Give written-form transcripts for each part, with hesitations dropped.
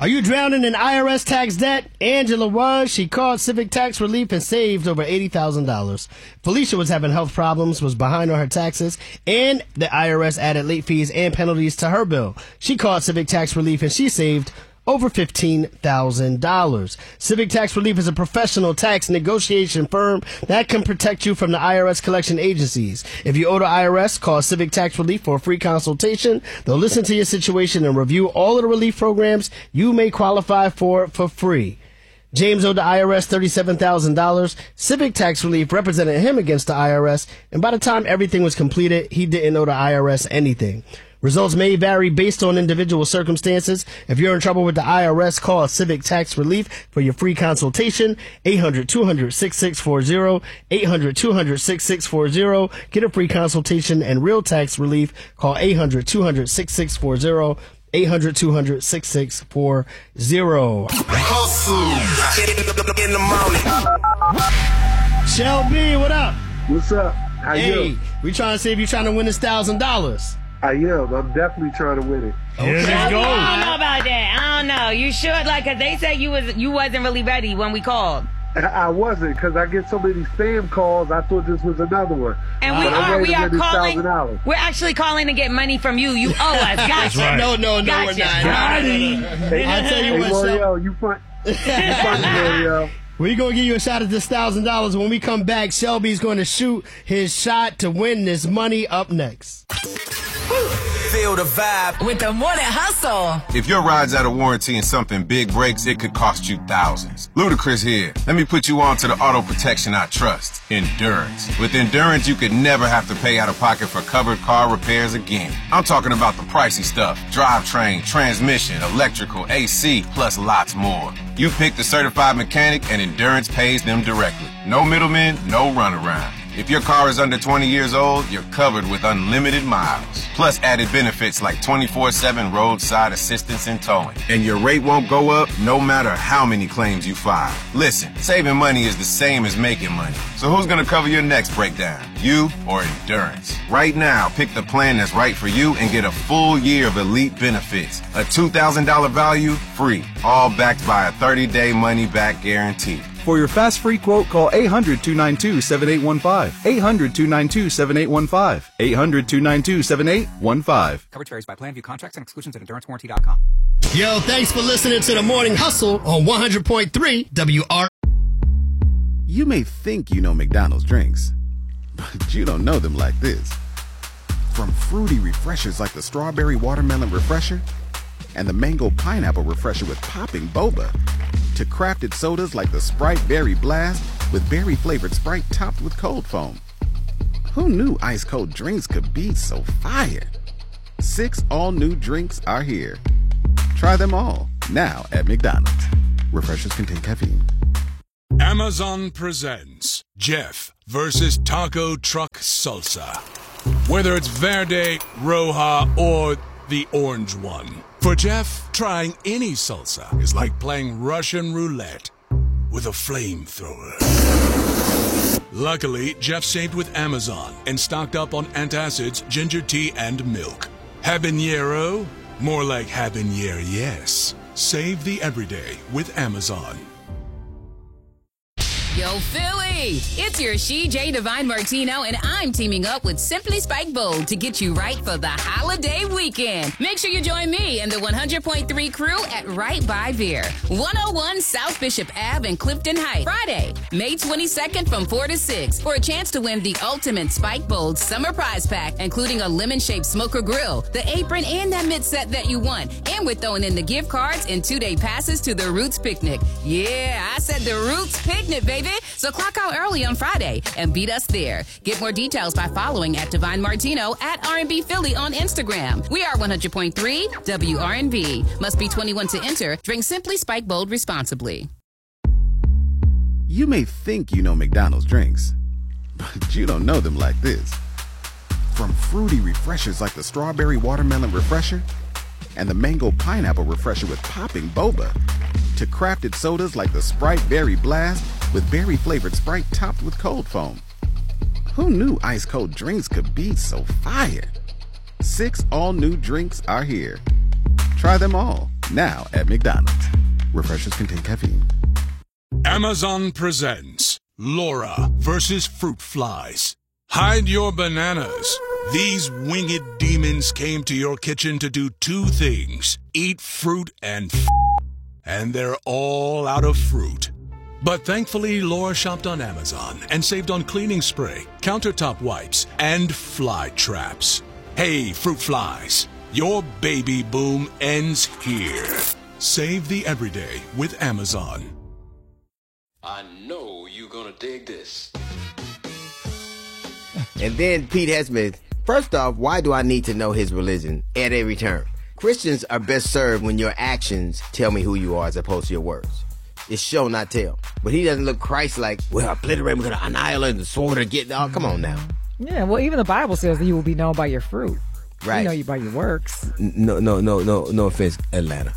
Are you drowning in IRS tax debt? Angela was. She called Civic Tax Relief and saved over $80,000. Felicia was having health problems, was behind on her taxes, and the IRS added late fees and penalties to her bill. She called Civic Tax Relief and she saved over $15,000. Civic Tax Relief is a professional tax negotiation firm that can protect you from the IRS collection agencies. If you owe the IRS, call Civic Tax Relief for a free consultation. They'll listen to your situation and review all of the relief programs you may qualify for free. James owed the IRS $37,000. Civic Tax Relief represented him against the IRS, and by the time everything was completed, he didn't owe the IRS anything. Results may vary based on individual circumstances. If you're in trouble with the IRS, call Civic Tax Relief for your free consultation. 800-200-6640. 800-200-6640. Get a free consultation and real tax relief. Call 800-200-6640. 800-200-6640. Hustle in the morning. Shelby, what up? What's up? How you? We trying to see if you're trying to win this $1,000. I am. I'm definitely trying to win it. Okay. Let's go. I don't know about that. I don't know. You should, like, cause they said you wasn't really ready when we called. I wasn't, because I get so many spam calls. I thought this was another one. And we are calling. We're actually calling to get money from you. You owe us. Gotcha. right. No, Gotcha. we're not. Got Hey, I tell you hey, what, L'Oreal, you funny, L'Oreal. we're going to give you a shot at this $1,000. When we come back, Shelby's going to shoot his shot to win this money up next. Feel the vibe with the Morning Hustle. If your ride's out of warranty and something big breaks, it could cost you thousands. Ludacris here. Let me put you on to the auto protection I trust, Endurance. With Endurance, you could never have to pay out of pocket for covered car repairs again. I'm talking about the pricey stuff: drivetrain, transmission, electrical, AC, plus lots more. You pick the certified mechanic and Endurance pays them directly. No middlemen, no runaround. If your car is under 20 years old, you're covered with unlimited miles. Plus added benefits like 24/7 roadside assistance and towing. And your rate won't go up no matter how many claims you file. Listen, saving money is the same as making money. So who's gonna cover your next breakdown? You or Endurance? Right now, pick the plan that's right for you and get a full year of elite benefits. A $2,000 value, free. All backed by a 30-day money-back guarantee. For your fast free quote, call 800-292-7815. 800-292-7815. 800-292-7815. Coverage varies by plan. View contracts and exclusions at EnduranceWarranty.com. Yo, thanks for listening to the Morning Hustle on 100.3 WR. You may think you know McDonald's drinks, but you don't know them like this. From fruity refreshers like the Strawberry Watermelon Refresher and the Mango Pineapple Refresher with popping boba, to crafted sodas like the Sprite Berry Blast with berry-flavored Sprite topped with cold foam. Who knew ice-cold drinks could be so fire? 6 all-new drinks are here. Try them all, now at McDonald's. Refreshers contain caffeine. Amazon presents Jeff versus Taco Truck Salsa. Whether it's Verde, Roja, or the orange one. For Jeff, trying any salsa is like playing Russian roulette with a flamethrower. Luckily, Jeff saved with Amazon and stocked up on antacids, ginger tea, and milk. Habanero? More like habanero, yes. Save the everyday with Amazon. Yo, Philly! It's your She-J Divine Martino, and I'm teaming up with Simply Spiked Bold to get you right for the holiday weekend. Make sure you join me and the 100.3 crew at Right by Veer, 101 South Bishop Ave in Clifton Heights, Friday, May 22nd from 4 to 6, for a chance to win the ultimate Spiked Bold summer prize pack, including a lemon-shaped smoker grill, the apron, and that mid set that you want. And we're throwing in the gift cards and 2-day passes to the Roots Picnic. Yeah, I said the Roots Picnic, baby! So clock out early on Friday and beat us there. Get more details by following at Divine Martino at R&B Philly on Instagram. We are 100.3 WRNB. Must be 21 to enter. Drink Simply Spiked Bold responsibly. You may think you know McDonald's drinks, but you don't know them like this. From fruity refreshers like the Strawberry Watermelon Refresher and the Mango Pineapple Refresher with popping boba, to crafted sodas like the Sprite Berry Blast with berry-flavored Sprite topped with cold foam. Who knew ice-cold drinks could be so fire? 6 all-new drinks are here. Try them all, Now at McDonald's. Refreshers contain caffeine. Amazon presents Laura versus Fruit Flies. Hide your bananas. These winged demons came to your kitchen to do two things: eat fruit and they're all out of fruit. But thankfully, Laura shopped on Amazon and saved on cleaning spray, countertop wipes, and fly traps. Hey, fruit flies, your baby boom ends here. Save the everyday with Amazon. I know you're gonna dig this. And then Pete Hesmith, first off, why do I need to know his religion at every turn? Christians are best served when your actions tell me who you are as opposed to your words. It's show, not tell. But he doesn't look Christ-like, well, obliterate, we're going to annihilate the sword or get... Oh, come on now. Yeah, well, even the Bible says that you will be known by your fruit. Right. You know you by your works. No offense, Atlanta.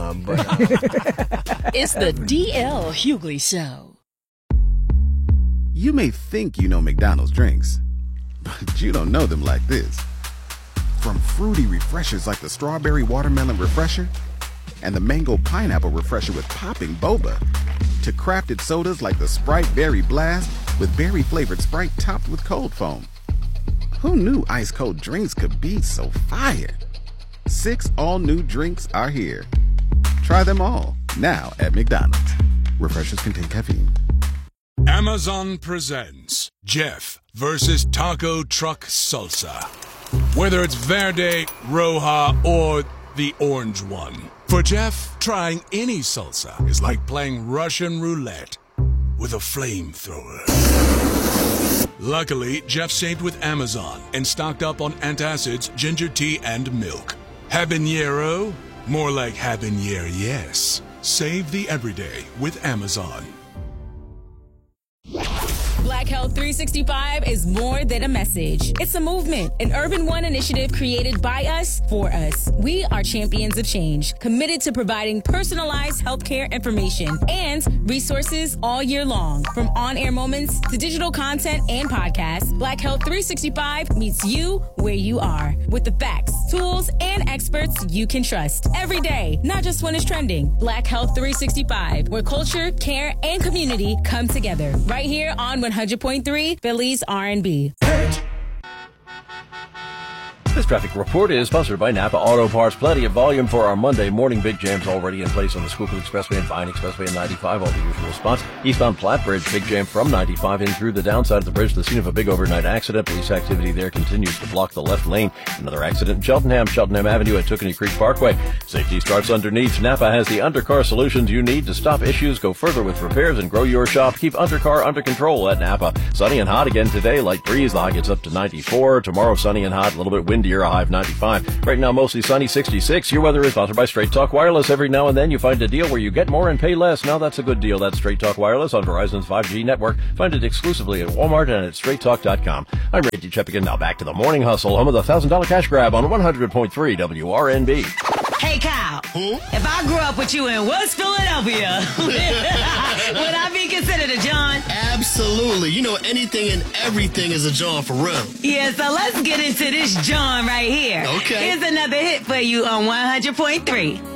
It's the D.L. Hughley Show. You may think you know McDonald's drinks, but you don't know them like this. From fruity refreshers like the Strawberry Watermelon Refresher and the Mango Pineapple Refresher with popping boba, to crafted sodas like the Sprite Berry Blast with berry-flavored Sprite topped with cold foam. Who knew ice-cold drinks could be so fire? 6 all-new drinks are here. Try them all, now at McDonald's. Refreshers contain caffeine. Amazon presents Jeff versus Taco Truck Salsa. Whether it's Verde, Roja, or the orange one. For Jeff, trying any salsa is like playing Russian roulette with a flamethrower. Luckily, Jeff saved with Amazon and stocked up on antacids, ginger tea, and milk. Habanero? More like habanero, yes. Save the everyday with Amazon. Black Health 365 is more than a message. It's a movement, an Urban One initiative created by us, for us. We are champions of change, committed to providing personalized healthcare information and resources all year long. From on-air moments to digital content and podcasts, Black Health 365 meets you where you are with the facts, tools, and experts you can trust every day, not just when it's trending. Black Health 365, where culture, care, and community come together. Right here on 100.3 Phillies R&B. This traffic report is sponsored by Napa Auto Parts. Plenty of volume for our Monday morning. Big jams already in place on the Schuylkill Expressway and Vine Expressway and 95, all the usual spots. Eastbound Platte Bridge, big jam from 95 in through the downside of the bridge. The scene of a big overnight accident. Police activity there continues to block the left lane. Another accident in Cheltenham Avenue at Tookenny Creek Parkway. Safety starts underneath. Napa has the undercar solutions you need to stop issues, go further with repairs, and grow your shop. Keep undercar under control at Napa. Sunny and hot again today. Light breeze. The high gets up to 94. Tomorrow, sunny and hot. A little bit windier. A high of 95. Right now, mostly sunny, 66. Your weather is sponsored by Straight Talk Wireless. Every now and then you find a deal where you get more and pay less. Now that's a good deal. That's Straight Talk Wireless on Verizon's 5G network. Find it exclusively at Walmart and at straighttalk.com. I'm Randy Cheppigan. Now back to the Morning Hustle, home of the $1,000 cash grab on 100.3 WRNB. Hey, Kyle. If I grew up with you in West Philadelphia, would I be considered a John? Absolutely. You know, anything and everything is a John for real. Yeah, so let's get into this John right here. Okay. Here's another hit for you on 100.3.